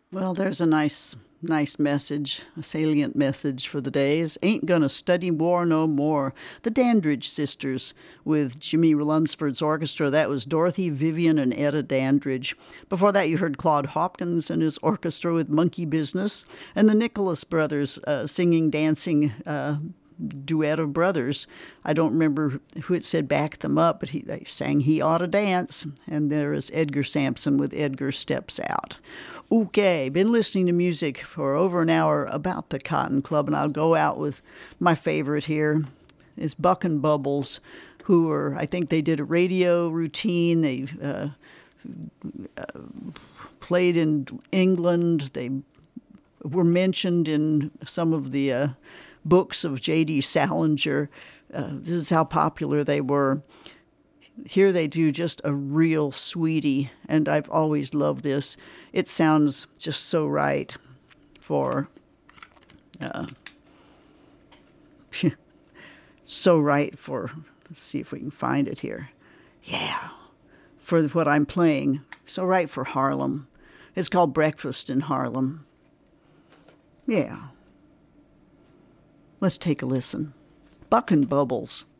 Well, there's a nice message, a salient message for the days. Ain't gonna study war no more. The Dandridge Sisters with Jimmy Lunsford's orchestra. That was Dorothy, Vivian, and Etta Dandridge. Before that, you heard Claude Hopkins and his orchestra with Monkey Business, and the Nicholas Brothers singing, dancing duet of brothers. I don't remember who it said backed them up, but they sang He Ought to Dance. And there is Edgar Sampson with Edgar Steps Out. Okay, been listening to music for over an hour about the Cotton Club, and I'll go out with my favorite here is Buck and Bubbles, who are, I think they did a radio routine. They played in England. They were mentioned in some of the books of J.D. Salinger. This is how popular they were. Here they do just a real sweetie, and I've always loved this. It sounds just so right for, let's see if we can find it here. Yeah, for what I'm playing. So right for Harlem. It's called Breakfast in Harlem. Yeah. Let's take a listen. Buck and Bubbles.